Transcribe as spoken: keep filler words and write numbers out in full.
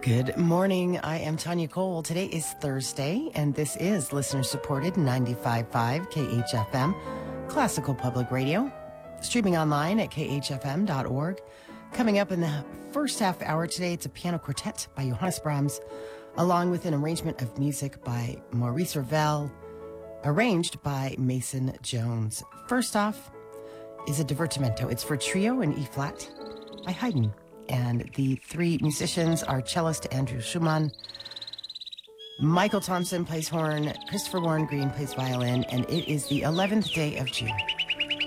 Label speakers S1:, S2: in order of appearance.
S1: Good morning. I am Tanya Cole. Today is Thursday, and this is listener-supported ninety-five point five K H F M, Classical Public Radio, streaming online at K H F M dot org. Coming up in the first half hour today, it's a piano quartet by Johannes Brahms, along with an arrangement of music by Maurice Ravel, arranged by Mason Jones. First off is a divertimento. It's for trio in E-flat by Haydn. And the three musicians are cellist Andrew Schumann, Michael Thompson plays horn, Christopher Warren Green plays violin, and it is the eleventh day of June.